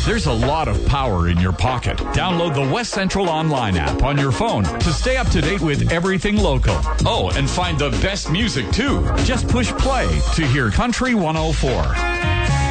There's a lot of power in your pocket. Download the West Central Online app on your phone to stay up to date with everything local. Oh, and find the best music, too. Just push play to hear Country 104.